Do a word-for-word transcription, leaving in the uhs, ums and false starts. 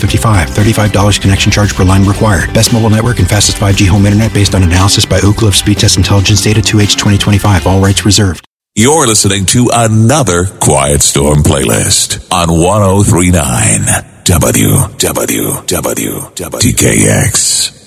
fifty-five. thirty-five dollars connection charge per line required. Best mobile network and fastest five G home internet based on analysis by Oak Cliff Speed Test Intelligence Data two H twenty twenty-five. All rights reserved. You're listening to another Quiet Storm playlist on one oh three point nine W W W W T K X.